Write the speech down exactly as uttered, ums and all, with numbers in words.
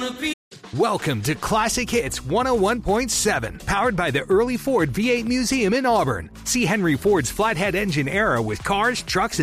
Welcome to Classic Hits one oh one point seven, powered by the Early Ford V eight Museum in Auburn. See Henry Ford's flathead engine era with cars, trucks, and